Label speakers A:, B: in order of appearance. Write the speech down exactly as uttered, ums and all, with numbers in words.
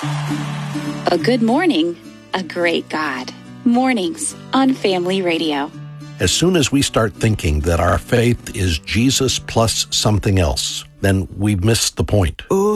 A: A good morning, a great God. Mornings on Family Radio.
B: As soon as we start thinking that our faith is Jesus plus something else, then we've missed the point.
C: Ooh.